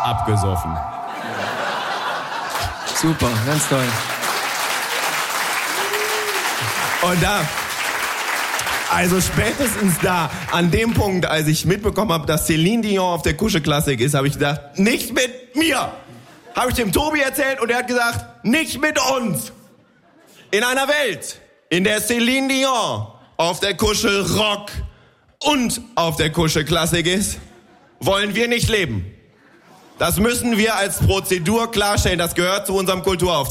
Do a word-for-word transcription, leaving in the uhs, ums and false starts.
abgesoffen. Super, ganz toll. Und da, also spätestens da, an dem Punkt, als ich mitbekommen habe, dass Céline Dion auf der Kusche Klassik ist, habe ich gedacht, nicht mit mir. Habe ich dem Tobi erzählt und er hat gesagt, nicht mit uns. In einer Welt, in der Céline Dion auf der Kuschel Rock und auf der Kuschel Klassik ist, wollen wir nicht leben. Das müssen wir als Prozedur klarstellen, das gehört zu unserem Kulturauftrag.